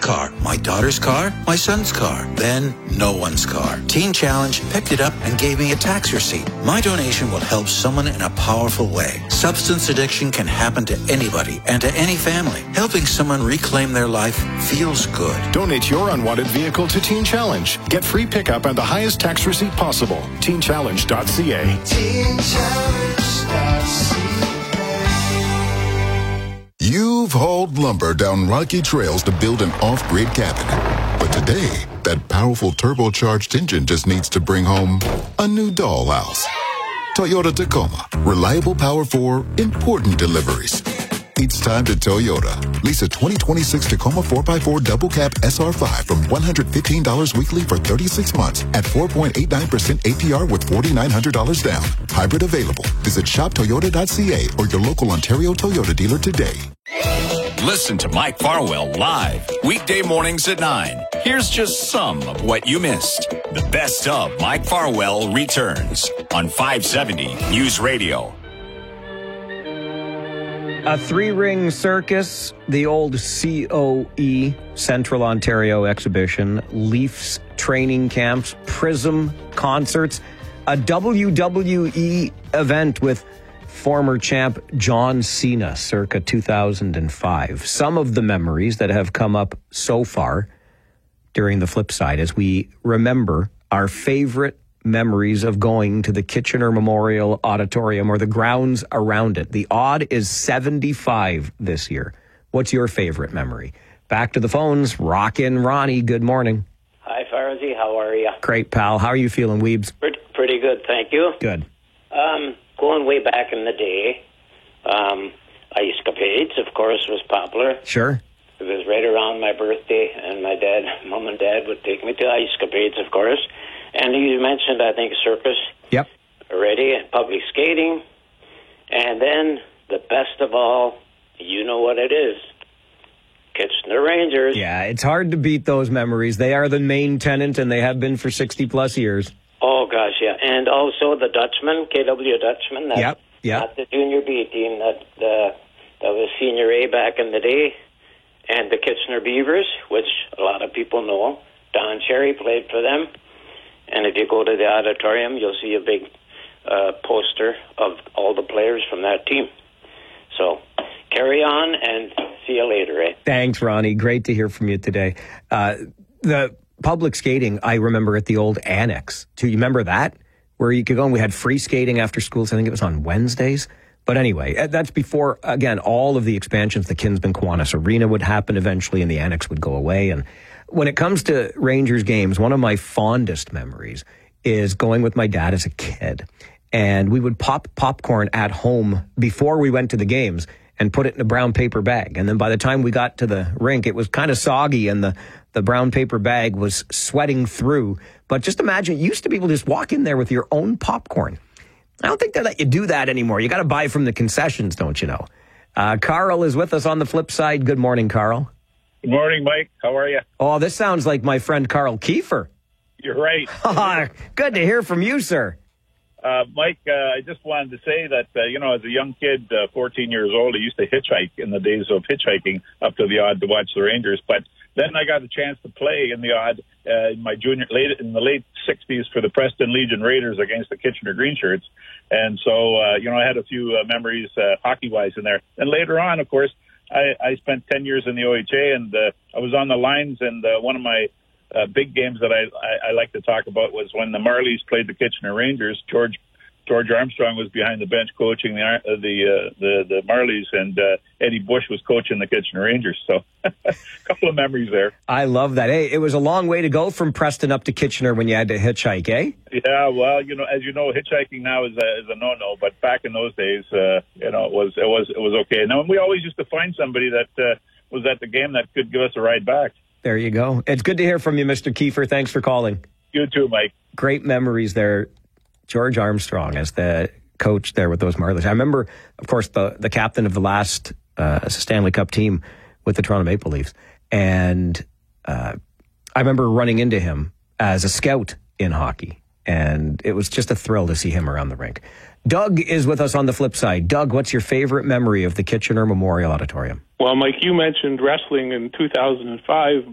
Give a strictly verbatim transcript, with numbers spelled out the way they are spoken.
car? My daughter's car? My son's car? Then no one's car. Teen Challenge picked it up and gave me a tax receipt. My donation will help someone in a powerful way. Substance addiction can happen to anybody and to any family. Helping someone reclaim their life feels good. Donate your unwanted vehicle to Teen Challenge. Get free pickup and the highest tax receipt possible. teen challenge dot c a. teen challenge dot c a. You've hauled lumber down rocky trails to build an off-grid cabin. But today, that powerful turbocharged engine just needs to bring home a new dollhouse. Toyota Tacoma. Reliable power for important deliveries. It's time to Toyota. Lease a twenty twenty-six Tacoma four by four Double Cab S R five from one hundred fifteen dollars weekly for thirty-six months at four point eight nine percent A P R with four thousand nine hundred dollars down. Hybrid available. Visit shop toyota dot c a or your local Ontario Toyota dealer today. Listen to Mike Farwell live, weekday mornings at nine. Here's just some of what you missed. The best of Mike Farwell returns on five seventy News Radio. A three-ring circus, the old C O E, Central Ontario Exhibition, Leafs training camps, Prism concerts, a W W E event with former champ John Cena circa two thousand five. Some of the memories that have come up so far during the flip side as we remember our favorite memories of going to the Kitchener Memorial Auditorium or the grounds around it. The odd is seventy-five this year. What's your favorite memory? Back to the phones. Rockin' Ronnie, good morning. Hi, Farzi. How are you? Great, pal. How are you feeling, Weebs? Pretty, pretty good, thank you. Good. Um, going way back in the day, um, Ice Capades, of course, was popular. Sure. It was right around my birthday, and my dad, mom and dad would take me to Ice Capades, of course. And you mentioned, I think, circus. Yep. Already, public skating. And then, the best of all, you know what it is. Kitchener Rangers. Yeah, it's hard to beat those memories. They are the main tenant, and they have been for sixty plus years. Oh, gosh, yeah. And also the Dutchman, K W Dutchman. That, yep, yep. Not the Junior B team, that, uh, that was Senior A back in the day. And the Kitchener Beavers, which a lot of people know. Don Cherry played for them. And if you go to the auditorium, you'll see a big uh, poster of all the players from that team. So carry on and see you later, eh? Thanks, Ronnie. Great to hear from you today. Uh, the public skating, I remember at the old Annex. Do you remember that? Where you could go and we had free skating after school. So I think it was on Wednesdays. But anyway, that's before, again, all of the expansions. The Kinsman Kiwanis Arena would happen eventually and the Annex would go away. And when it comes to Rangers games, one of my fondest memories is going with my dad as a kid. And we would pop popcorn at home before we went to the games and put it in a brown paper bag. And then by the time we got to the rink, it was kind of soggy and the, the brown paper bag was sweating through. But just imagine, you used to be able to just walk in there with your own popcorn. I don't think they let you do that anymore. You got to buy from the concessions, don't you know? Uh, Carl is with us on the flip side. Good morning, Carl. Good morning, Mike. How are you? Oh, this sounds like my friend Carl Kiefer. You're right. Good to hear from you, sir. Uh, Mike, uh, I just wanted to say that, uh, you know, as a young kid, uh, fourteen years old, I used to hitchhike in the days of hitchhiking up to the Odd to watch the Rangers. But then I got a chance to play in the Odd uh, in my junior, late in the late sixties for the Preston Legion Raiders against the Kitchener Green Shirts. And so, uh, you know, I had a few uh, memories uh, hockey-wise in there. And later on, of course, I, I spent ten years in the O H A, and uh, I was on the lines, and uh, one of my uh, big games that I, I, I like to talk about was when the Marlies played the Kitchener Rangers. George George Armstrong was behind the bench coaching the uh, the, uh, the the Marlies, and uh, Eddie Bush was coaching the Kitchener Rangers. So a couple of memories there. I love that. Hey, it was a long way to go from Preston up to Kitchener when you had to hitchhike, eh? Yeah, well, you know, as you know, hitchhiking now is a, is a no-no, but back in those days, uh, you know, it was it was it was okay. Now, we always used to find somebody that uh, was at the game that could give us a ride back. There you go. It's good to hear from you, Mister Kiefer. Thanks for calling. You too, Mike. Great memories there. George Armstrong as the coach there with those Marlies. I remember, of course, the, the captain of the last uh, Stanley Cup team with the Toronto Maple Leafs. And uh, I remember running into him as a scout in hockey. And it was just a thrill to see him around the rink. Doug is with us on the flip side. Doug, what's your favorite memory of the Kitchener Memorial Auditorium? Well, Mike, you mentioned wrestling in two thousand five.